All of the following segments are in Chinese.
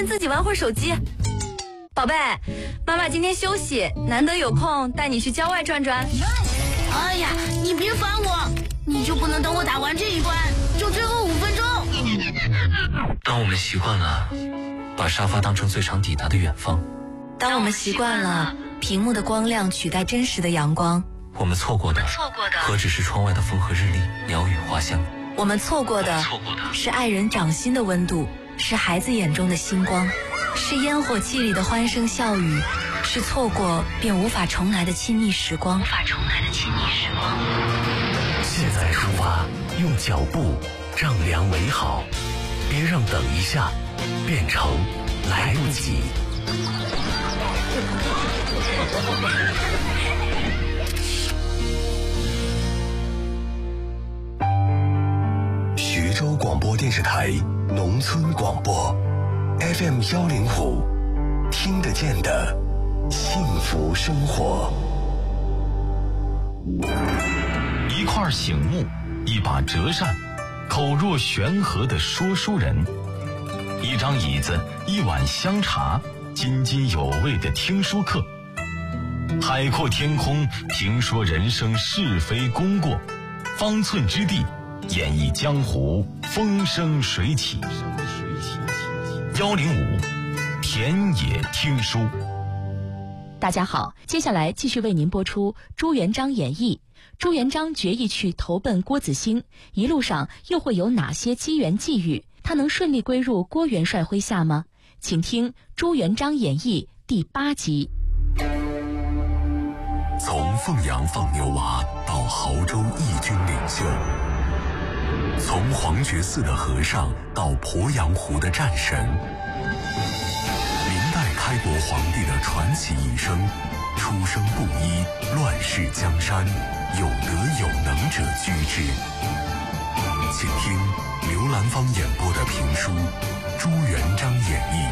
先自己玩会儿手机。宝贝，妈妈今天休息，难得有空带你去郊外转转。 哎呀，你别烦我，你就不能等我打完这一关，就最后5分钟？ 当我们习惯了把沙发当成最长抵达的远方， 当我们习惯了屏幕的光亮取代真实的阳光， 我们错过的何止是窗外的风和日丽、鸟语花香， 我们错过的是爱人掌心的温度，是孩子眼中的星光，是烟火气里的欢声笑语，是错过便无法重来的亲密时光。 现在出发，用脚步丈量美好，别让等一下变成来不及。徐州广播电视台农村广播 FM105，听得见的幸福生活。 一块醒目，一把折扇，口若悬河的说书人，一张椅子，一碗香茶，津津有味的听书课。海阔天空，评说人生是非功过，方寸之地，演绎江湖风生水起。105田野听书。 大家好，接下来继续为您播出《朱元璋演义》。朱元璋决意去投奔郭子兴，一路上又会有哪些机缘际遇？他能顺利归入郭元帅麾下吗？请听《朱元璋演义》第8集。 从凤阳放牛娃到亳州义军领袖，从黄觉寺的和尚到鄱阳湖的战神，明代开国皇帝的传奇一生，出生布衣，乱世江山，有德有能者居之。请听刘兰芳演播的评书《朱元璋演义》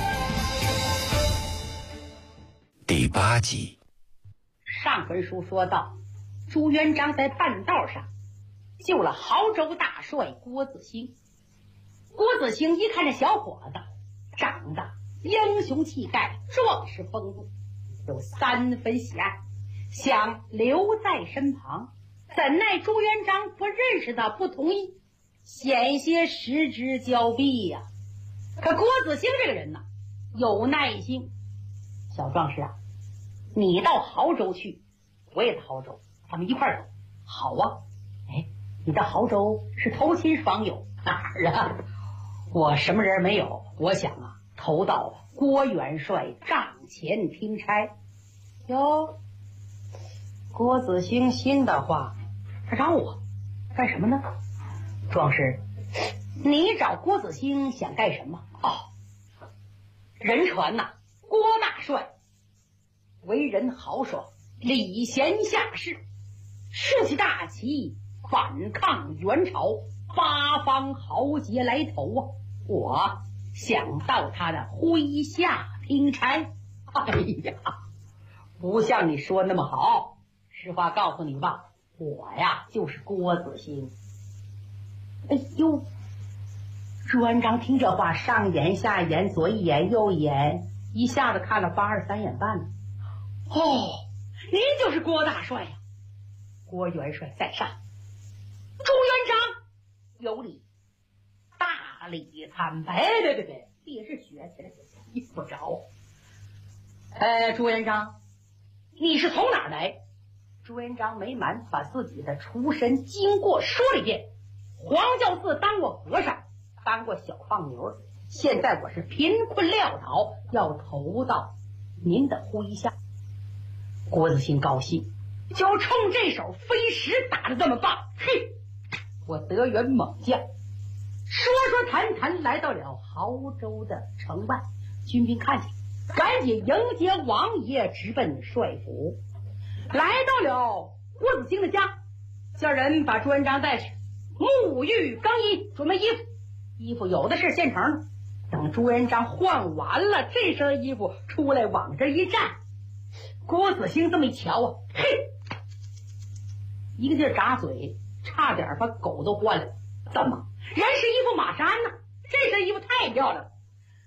第8集。 上回书说到，朱元璋在半道上救了亳州大帅郭子兴。郭子兴一看这小伙子长得英雄气概，壮实风度，有3分喜爱，想留在身旁。怎奈朱元璋不认识他，不同意，险些失之交臂呀。可郭子兴这个人呢，有耐性。小壮士啊，你到亳州去，我也到亳州，咱们一块儿走。好啊。哎，你到亳州是投亲访友哪儿啊？我什么人没有，我想啊，投到郭元帅帐前听差。哟，郭子兴心的话，他找我干什么呢？壮士，你找郭子兴想干什么？人传呐，郭大帅为人豪爽，礼贤下士，竖起大旗反抗元朝，8方豪杰来投啊！我想到他的麾下听差。哎呀，不像你说那么好。实话告诉你吧，我呀就是郭子兴。哎呦，朱元璋听这话，上眼下眼，左一眼右一眼，一下子看了83眼半了。您就是郭大帅呀！郭元帅在上，朱元璋有礼，大礼参拜。对，也是学起来用不着。朱元璋，你是从哪儿来？朱元璋没瞒，把自己的出身经过说了一遍。黄教寺当过和尚，当过小放牛，现在我是贫困潦倒，要投到您的麾下。郭子兴高兴，就冲这手飞石打得这么棒。嘿，我德元猛将。说谈谈来到了亳州的城外，军兵看见，赶紧迎接王爷，直奔帅府。来到了郭子兴的家，叫人把朱元璋带去沐浴更衣，准备衣服。衣服有的是现成的，等朱元璋换完了这身衣服出来，往这一站，郭子兴这么一瞧啊，嘿，一个劲儿眨嘴，差点把狗都换了。怎么人是一副马衫呢？这身衣服太漂亮了。朱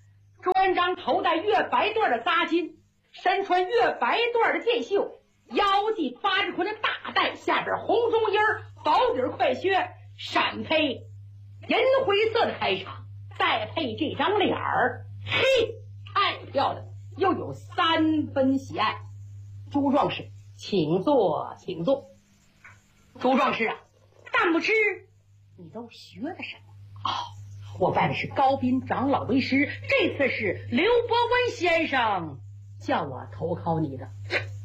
朱元璋头戴月白缎的扎巾，身穿月白缎的箭袖，腰系八字捆的大带，下边红中衣儿，薄底快靴，闪配银灰色的开场，再配这张脸儿，嘿，太漂亮，又有3分喜爱。朱壮士，请坐，请坐。朱壮士啊，但不知你都学的什么？哦，我拜的是高斌长老为师，这次是刘伯温先生叫我投靠你的。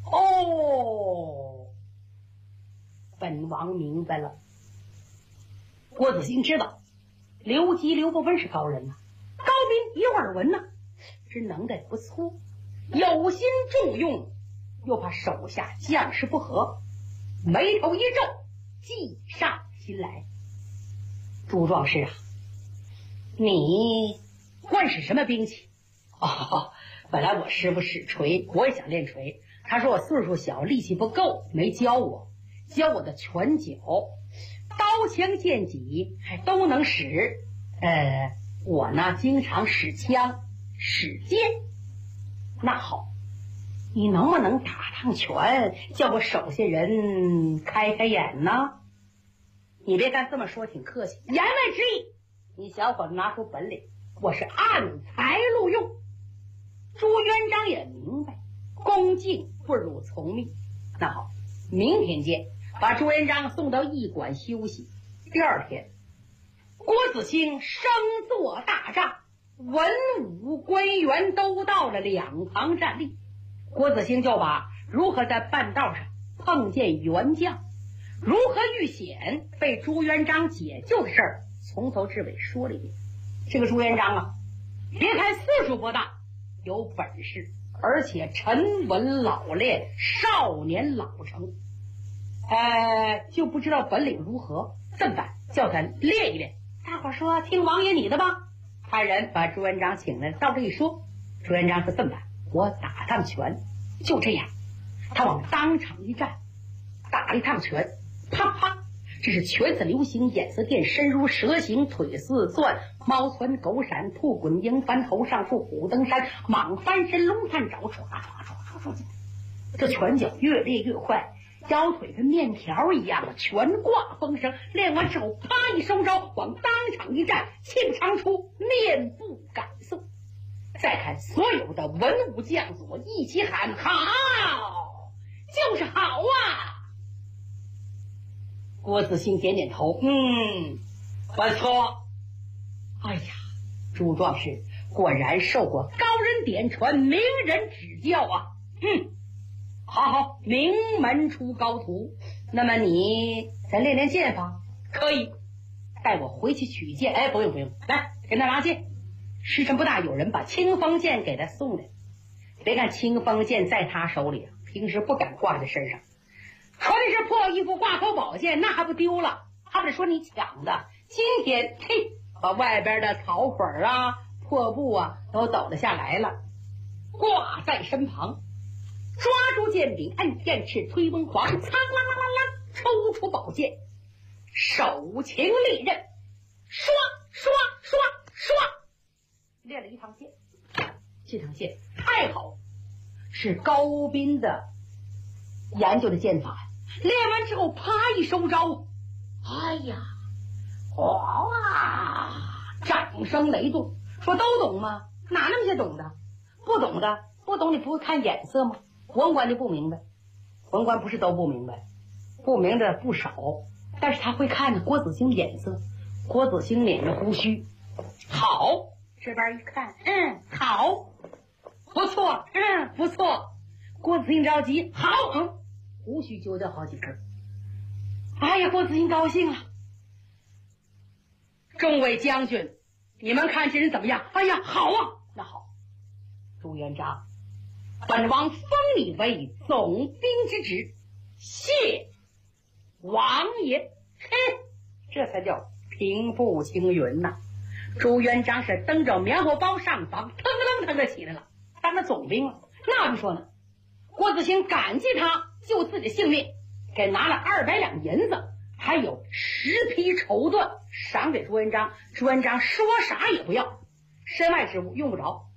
哦，本王明白了。郭子兴知道刘基、刘伯温是高人呐，高斌有耳闻呐，这能耐不错，有心重用，又怕手下将士不和，眉头一皱，计上心来。朱壮士啊，你惯使什么兵器？哦，本来我师傅使锤，我也想练锤，他说我岁数小，力气不够，没教我，教我的拳脚，刀枪剑戟还都能使。我呢经常使枪使剑。那好，你能不能打趟拳，叫我手下人开开眼呢？你别看这么说挺客气，言外之意，你小伙子拿出本领，我是按才录用。朱元璋也明白，恭敬不如从命。那好，明天见，把朱元璋送到驿馆休息。第二天，郭子兴升座大帐，文武官员都到了两旁站立。郭子兴就把如何在半道上碰见元将，如何遇险被朱元璋解救的事儿从头至尾说了一遍。这个朱元璋啊，别看岁数不大，有本事，而且沉稳老练，少年老成，就不知道本领如何。这么办，叫他练一练。大伙说听王爷你的吧。派人把朱元璋请来，到这一说，朱元璋说这么办，我打趟拳。就这样，他往当场一站，打了一趟拳，啪啪，这是拳似流星，眼似电，身如蛇形，腿似钻，猫窜狗闪，兔滚鹰翻，头上竖虎登山，蟒翻身，龙探爪，唰唰唰唰唰，这拳脚越练越快，腰腿跟面条一样，拳挂风声。练完之后，啪一收招，往当场一站，气不长出，面不改色。再看所有的文武将佐一起喊好，就是好啊！郭子兴点点头，不错。哎呀，朱壮士果然受过高人点传，名人指教啊！好，名门出高徒。那么你再练练剑法，可以带我回去取剑。不用，来跟他拿剑。时辰不大，有人把清风剑给他送来。别看清风剑在他手里，平时不敢挂在身上，穿的是破衣服，挂口宝剑，那还不丢了？他们说你抢的。今天把外边的草粉啊、破布啊都抖了下来了，挂在身旁，抓住剑柄，按剑翅推风狂，苍啷啷啷啷，抽出宝剑，手擎利刃，刷刷刷刷，练了一趟剑。这趟剑太好，是高斌的研究的剑法。练完之后，啪一收招，哎呀，哇！掌声雷动，说都懂吗？哪那么些懂的？不懂你不会看眼色吗？文官就不明白，文官不是都不明白，不明的不少，但是他会看着郭子兴眼色。郭子兴捻着胡须，好，这边一看，好，不错，不错。郭子兴着急，好，胡须揪掉好几根。哎呀，郭子兴高兴了。众位将军，你们看这人怎么样？哎呀，好啊！那好，朱元璋，本王封你为总兵之职，谢王爷。这才叫平步青云呐！朱元璋是蹬着棉花包上房，腾腾的起来了，当了总兵了。那不说呢，郭子兴感激他救自己的性命，给拿了200两银子，还有10匹绸缎赏给朱元璋。朱元璋说啥也不要，身外之物用不着，